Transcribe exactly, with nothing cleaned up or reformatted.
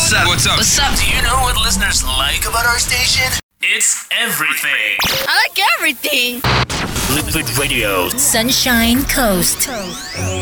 What's up? What's up? What's up? Do you know what listeners like about our station? It's everything. I like everything. Liquid Radio. Sunshine Coast.